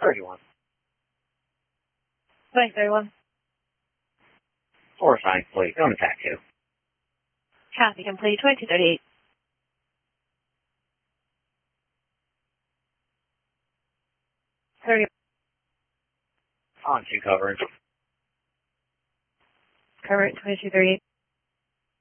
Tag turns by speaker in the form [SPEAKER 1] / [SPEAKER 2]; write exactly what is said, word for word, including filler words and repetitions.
[SPEAKER 1] thirty-one.
[SPEAKER 2] twenty thirty-one.
[SPEAKER 1] Four assigned complete. Going to T A C two.
[SPEAKER 2] Copy complete. twenty-two thirty-eight. thirty.
[SPEAKER 1] On two coverage.
[SPEAKER 2] Cover it. twenty-two thirty-eight.